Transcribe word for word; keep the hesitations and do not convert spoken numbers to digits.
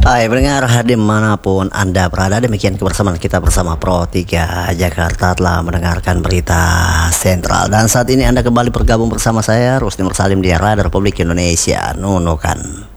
Hai pendengar dimanapun Anda berada, demikian kebersamaan kita bersama Pro tiga Jakarta telah mendengarkan berita sentral. Dan saat ini Anda kembali bergabung bersama saya Rusdi Mursalim di Radar Republik Indonesia Nunukan.